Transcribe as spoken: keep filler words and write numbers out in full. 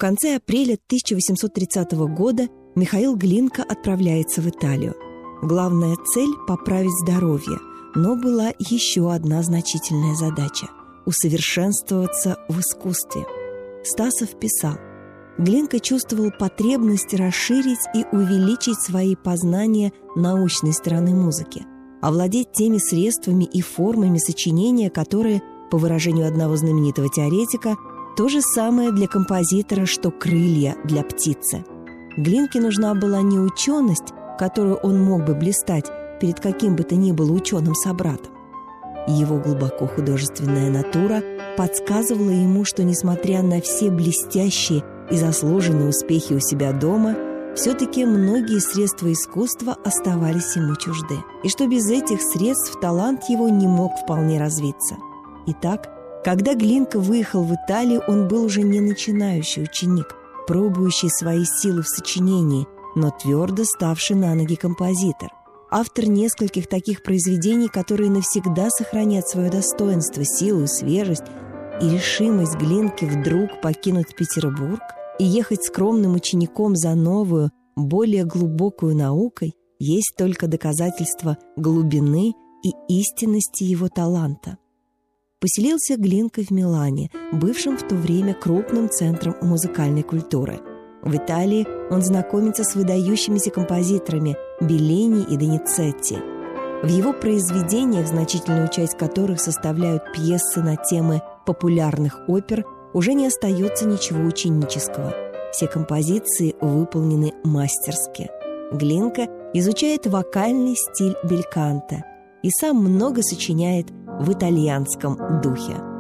конце апреля тысяча восемьсот тридцатого года Михаил Глинка отправляется в Италию. Главная цель – поправить здоровье, но была еще одна значительная задача – усовершенствоваться в искусстве. Стасов писал: Глинка чувствовал потребность расширить и увеличить свои познания научной стороны музыки, овладеть теми средствами и формами сочинения, которые, по выражению одного знаменитого теоретика, то же самое для композитора, что крылья для птицы. Глинке нужна была не ученость, которую он мог бы блистать перед каким бы то ни было ученым-собратом. Его глубоко художественная натура подсказывала ему, что, несмотря на все блестящие и заслуженные успехи у себя дома, все-таки многие средства искусства оставались ему чужды, и что без этих средств талант его не мог вполне развиться. Итак, когда Глинка выехал в Италию, он был уже не начинающий ученик, пробующий свои силы в сочинении, но твердо ставший на ноги композитор. Автор нескольких таких произведений, которые навсегда сохранят свое достоинство, силу и свежесть, и решимость Глинки вдруг покинуть Петербург и ехать скромным учеником за новую, более глубокую наукой, есть только доказательство глубины и истинности его таланта. Поселился Глинка в Милане, бывшем в то время крупным центром музыкальной культуры. В Италии он знакомится с выдающимися композиторами Беллини и Доницетти. В его произведениях, значительную часть которых составляют пьесы на темы популярных опер, уже не остается ничего ученического. Все композиции выполнены мастерски. Глинка изучает вокальный стиль бельканто и сам много сочиняет в итальянском духе.